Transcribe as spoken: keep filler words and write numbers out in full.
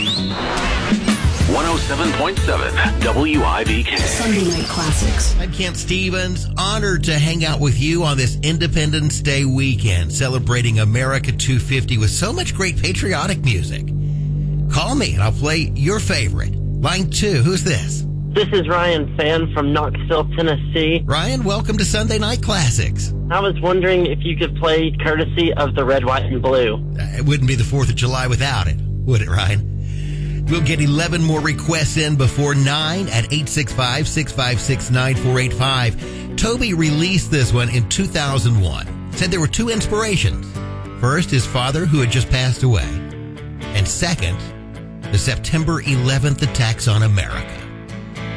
one oh seven point seven W I B K. Sunday Night Classics. I'm Kent Stevens, honored to hang out with you on this Independence Day weekend, celebrating America two fifty with so much great patriotic music. Call me and I'll play your favorite. Line two, who's this? This is Ryan Fan from Knoxville, Tennessee. Ryan, welcome to Sunday Night Classics. I was wondering if you could play courtesy of the Red, White, and Blue. Uh, it wouldn't be the fourth of July without it, would it, Ryan? We'll get eleven more requests in before nine at eight six five, six five six, nine four eight five. Toby released this one in two thousand one. Said there were two inspirations. First, his father, who had just passed away. And second, the September eleventh attacks on America.